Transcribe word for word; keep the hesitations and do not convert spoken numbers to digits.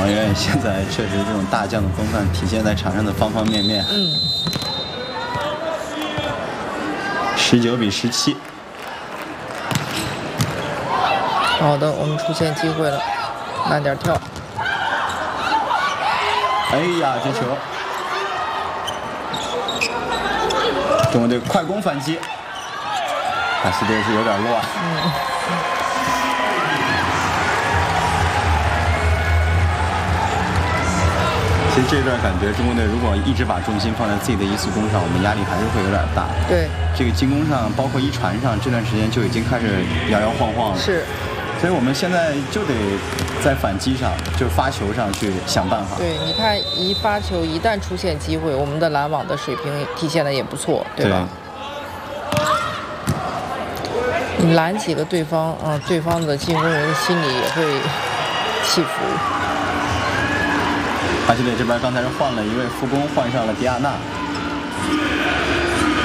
王源现在确实这种大将的风范体现在场上的方方面面。 嗯。 十九比十七。 好的，我们出现机会了，慢点跳。 哎呀，这球！中国队快攻反击，巴西队是有点乱。 嗯。 其实这段感觉，中国队如果一直把重心放在自己的一速攻上，我们压力还是会有点大。 对， 这个进攻上，包括一传上，这段时间就已经开始摇摇晃晃了。 是， 所以我们现在就得在反击上，就发球上去想办法。 对，你看一发球，一旦出现机会，我们的拦网的水平体现的也不错，对吧？对，你拦起了对方，啊、呃，对方的进攻人心里也会起伏。 巴西队这边刚才是换了一位副攻，换上了迪亚纳。